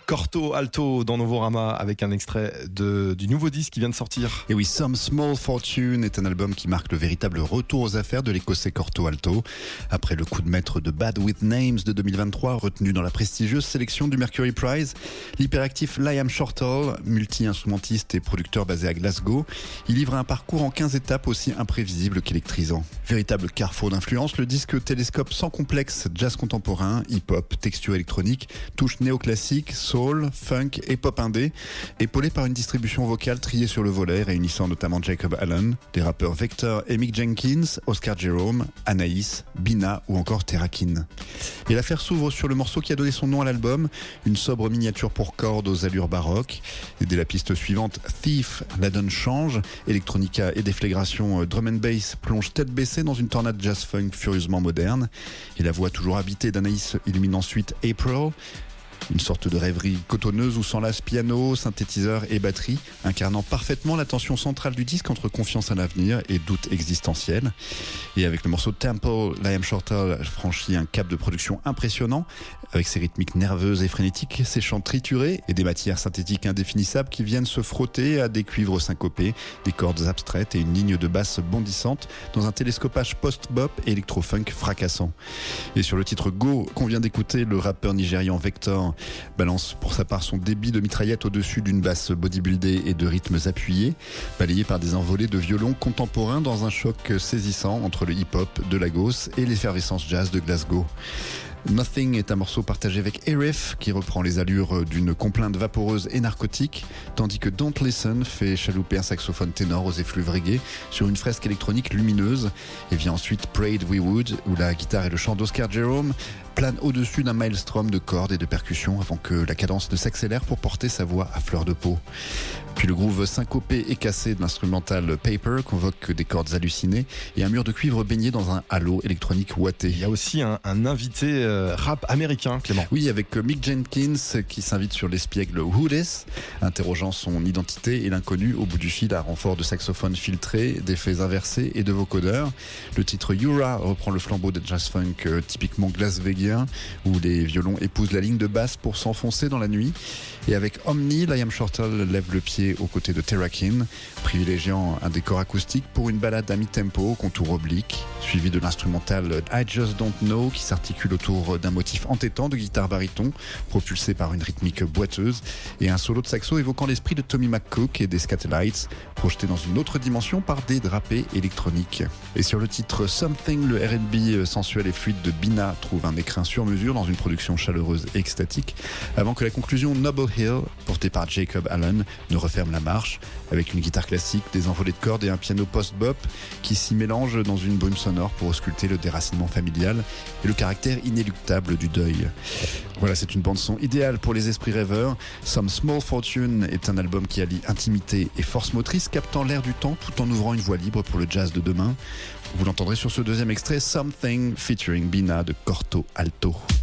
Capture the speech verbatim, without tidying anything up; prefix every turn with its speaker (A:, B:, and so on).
A: Corto Alto dans Novorama avec un extrait de, du nouveau disque qui vient de sortir.
B: Et oui, Some Small Fortune est un album qui marque le véritable retour aux affaires de l'écossais Corto Alto. Après le coup de maître de Bad With Names de deux mille vingt-trois, retenu dans la prestigieuse sélection du Mercury Prize, l'hyperactif Liam Shortall, multi-instrumentiste et producteur basé à Glasgow, il livre un parcours en quinze étapes aussi imprévisible qu'électrisant. Véritable carrefour d'influence, le disque télescope sans complexe jazz contemporain, hip-hop, texture électronique, touche néoclassique, soul, funk et pop indé, épaulé par une distribution vocale triée sur le volet, réunissant notamment Jacob Allen, des rappeurs Vector et Mick Jenkins, Oscar Jerome, Anaïs, Bina ou encore Terrakin. Et l'affaire s'ouvre sur le morceau qui a donné son nom à l'album, une sobre miniature pour cordes aux allures baroques. Et dès la piste suivante, Thief, la donne change, électronica et déflagration drum and bass plongent tête baissée dans une tornade jazz funk furieusement moderne. Et la voix toujours habitée d'Anaïs illumine ensuite April, une sorte de rêverie cotonneuse où s'enlacent piano, synthétiseur et batterie, incarnant parfaitement la tension centrale du disque entre confiance à l'avenir et doute existentiel. Et avec le morceau Temple, Liam Shortall franchit un cap de production impressionnant, avec ses rythmiques nerveuses et frénétiques, ses chants triturés et des matières synthétiques indéfinissables qui viennent se frotter à des cuivres syncopés, des cordes abstraites et une ligne de basse bondissante dans un télescopage post-bop et électro-funk fracassant. Et sur le titre Go qu'on vient d'écouter, le rappeur nigérian Vector balance pour sa part son débit de mitraillette au-dessus d'une basse bodybuildée et de rythmes appuyés, balayés par des envolées de violons contemporains dans un choc saisissant entre le hip-hop de Lagos et l'effervescence jazz de Glasgow. Nothing est un morceau partagé avec Arif qui reprend les allures d'une complainte vaporeuse et narcotique, tandis que Don't Listen fait chalouper un saxophone ténor aux effluves reggae sur une fresque électronique lumineuse, et vient ensuite Prayed We Would où la guitare et le chant d'Oscar Jerome planent au-dessus d'un maelstrom de cordes et de percussions avant que la cadence ne s'accélère pour porter sa voix à fleur de peau. Puis le groove syncopé et cassé de l'instrumental Paper convoque des cordes hallucinées et un mur de cuivre baigné dans un halo électronique ouaté.
A: Il y a aussi un, un invité euh, rap américain, Clément.
B: Oui, avec Mick Jenkins qui s'invite sur l'espiègle Who Dis, interrogeant son identité et l'inconnu au bout du fil à renfort de saxophones filtrés, d'effets inversés et de vocodeurs. Le titre Yura reprend le flambeau de jazz funk euh, typiquement glasvégien, où les violons épousent la ligne de basse pour s'enfoncer dans la nuit. Et avec Omni, Liam Shortall lève le pied aux côtés de Terrakin, privilégiant un décor acoustique pour une balade à mi-tempo, contour oblique, suivi de l'instrumental I Just Don't Know qui s'articule autour d'un motif entêtant de guitare baryton, propulsé par une rythmique boiteuse, et un solo de saxo évoquant l'esprit de Tommy McCook et des Scatolites, projeté dans une autre dimension par des drapés électroniques. Et sur le titre Something, le R and B sensuel et fluide de Bina trouve un écrin sur mesure dans une production chaleureuse et extatique, avant que la conclusion Noble Hill, portée par Jacob Allen, ne referme la marche, avec une guitare classique, des envolées de cordes et un piano post-bop qui s'y mélangent dans une brume sonore pour ausculter le déracinement familial et le caractère inéluctable du deuil. Voilà, c'est une bande-son idéale pour les esprits rêveurs. Some Small Fortune est un album qui allie intimité et force motrice, captant l'air du temps tout en ouvrant une voie libre pour le jazz de demain. Vous l'entendrez sur ce deuxième extrait, Something featuring Bina de Corto Alto.